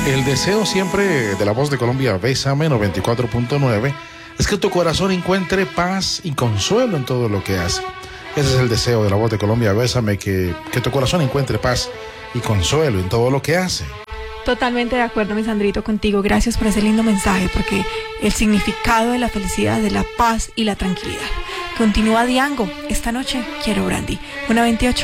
El deseo siempre de la Voz de Colombia, Bésame 94.9, es que tu corazón encuentre paz y consuelo en todo lo que hace. Ese es el deseo de la Voz de Colombia, Bésame, que tu corazón encuentre paz y consuelo en todo lo que hace. Totalmente de acuerdo, mi Sandrito, contigo. Gracias por ese lindo mensaje, porque el significado de la felicidad, de la paz y la tranquilidad. Continúa Diango. Esta noche quiero Brandy. 1:28.